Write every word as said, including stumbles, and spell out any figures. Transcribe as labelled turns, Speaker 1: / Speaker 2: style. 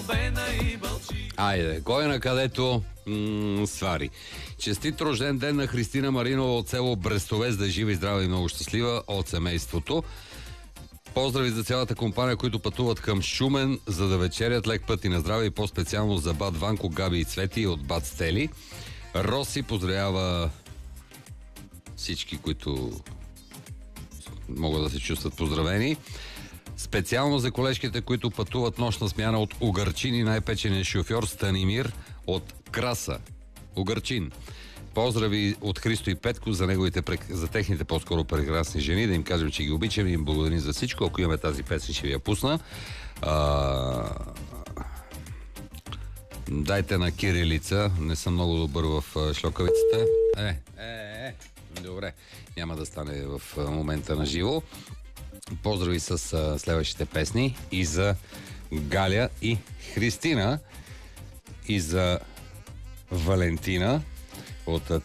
Speaker 1: Айде, кой на където м- свари. Честит рожден ден на Христина Маринова от село Брестовец, да е жива и здрава и много щастлива от семейството. Поздрави за цялата компания, които пътуват към Шумен, за да вечерят. Лек път и на здраве и по-специално за бат Ванко, Габи и Цвети от бат Стели. Роси поздравява всички, които могат да се чувстват поздравени. Специално за колежките, които пътуват нощна смяна от Угърчин и най-печеният шофьор Станимир от Краса. Угърчин. Поздрави от Христо и Петко за неговите, за техните по-скоро прекрасни жени. Да им кажем, че ги обичаме и им благодарим за всичко. Ако имаме тази песен, ще ви я пусна. А... Дайте на кирилица. Не съм много добър в шлокавицата. Е, е, е. Добре. Няма да стане в момента на живо. Поздрави с а, следващите песни и за Галя и Христина и за Валентина от